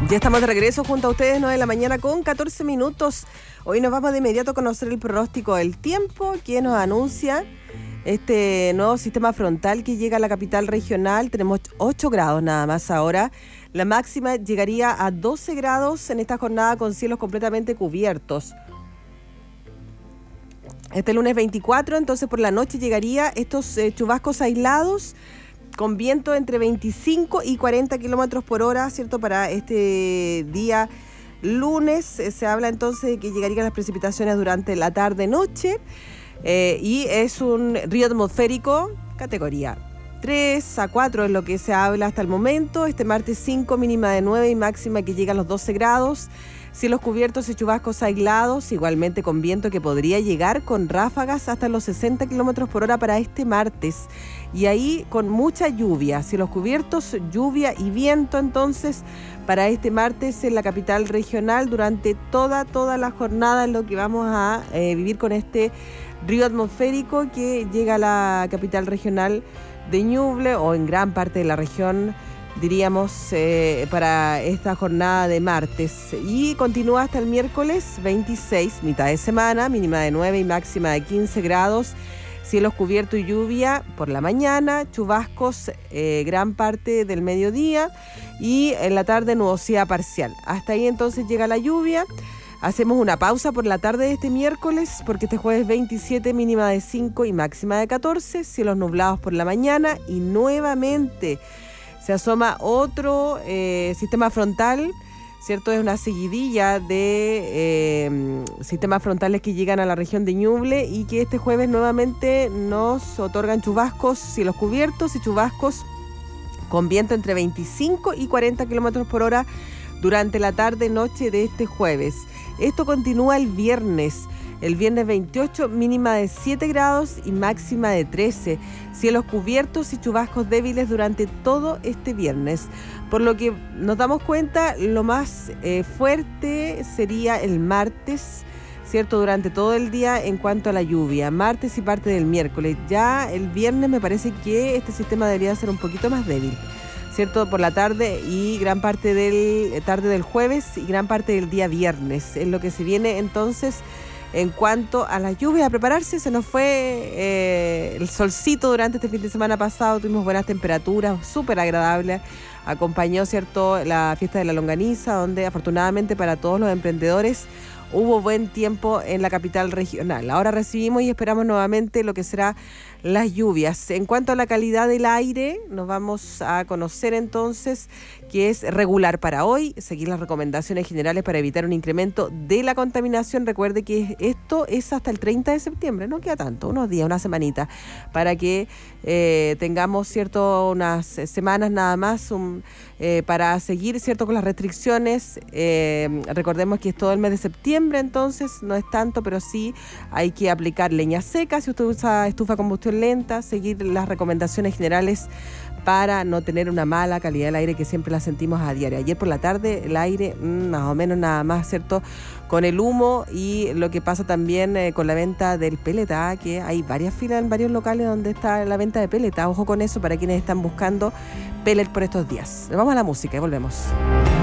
Ya estamos de regreso junto a ustedes, 9 de la mañana con 14 minutos. Hoy nos vamos de inmediato a conocer el pronóstico del tiempo que nos anuncia este nuevo sistema frontal que llega a la capital regional. Tenemos 8 grados nada más ahora. La máxima llegaría a 12 grados en esta jornada con cielos completamente cubiertos. Este lunes 24, entonces por la noche llegaría estos chubascos aislados con viento entre 25 y 40 kilómetros por hora, ¿cierto? Para este día lunes se habla entonces de que llegarían las precipitaciones durante la tarde-noche y es un río atmosférico categoría 3 a 4 es lo que se habla hasta el momento. Este martes 5, mínima de 9 y máxima que llega a los 12 grados. Cielos cubiertos y chubascos aislados, igualmente con viento que podría llegar con ráfagas hasta los 60 kilómetros por hora para este martes. Y ahí con mucha lluvia, cielos cubiertos, lluvia y viento entonces para este martes en la capital regional durante toda la jornada, en lo que vamos a vivir con este río atmosférico que llega a la capital regional de Ñuble o en gran parte de la región, diríamos, para esta jornada de martes. Y continúa hasta el miércoles 26, mitad de semana, mínima de 9 y máxima de 15 grados. Cielos cubiertos y lluvia por la mañana, chubascos gran parte del mediodía y en la tarde nubosidad parcial. Hasta ahí entonces llega la lluvia. Hacemos una pausa por la tarde de este miércoles porque este jueves 27, mínima de 5 y máxima de 14. Cielos nublados por la mañana y nuevamente se asoma otro sistema frontal, ¿cierto? Es una seguidilla de sistemas frontales que llegan a la región de Ñuble y que este jueves nuevamente nos otorgan chubascos, cielos cubiertos y chubascos con viento entre 25 y 40 kilómetros por hora durante la tarde-noche de este jueves. Esto continúa el viernes 28, mínima de 7 grados y máxima de 13. Cielos cubiertos y chubascos débiles durante todo este viernes. Por lo que nos damos cuenta, lo más fuerte sería el martes, ¿cierto? Durante todo el día en cuanto a la lluvia. Martes y parte del miércoles. Ya el viernes me parece que este sistema debería ser un poquito más débil, ¿cierto? Por la tarde y gran parte tarde del jueves y gran parte del día viernes. Es lo que se viene entonces. En cuanto a las lluvias, a prepararse, se nos fue el solcito durante este fin de semana pasado, tuvimos buenas temperaturas, súper agradables, acompañó, ¿cierto?, la fiesta de la longaniza, donde afortunadamente para todos los emprendedores hubo buen tiempo en la capital regional. Ahora recibimos y esperamos nuevamente lo que será las lluvias. En cuanto a la calidad del aire, nos vamos a conocer entonces que es regular para hoy, seguir las recomendaciones generales para evitar un incremento de la contaminación. Recuerde que esto es hasta el 30 de septiembre, no queda tanto, unos días, una semanita, para que tengamos, ¿cierto?, unas semanas nada más para seguir, ¿cierto?, con las restricciones. Recordemos que es todo el mes de septiembre, entonces no es tanto, pero sí hay que aplicar leña seca si usted usa estufa a combustión lenta, seguir las recomendaciones generales para no tener una mala calidad del aire que siempre la sentimos a diario. Ayer por la tarde el aire más o menos nada más, ¿cierto?, con el humo y lo que pasa también con la venta del pellet, que hay varias filas en varios locales donde está la venta de pellet. Ojo con eso para quienes están buscando pellet por estos días. Vamos a la música y volvemos.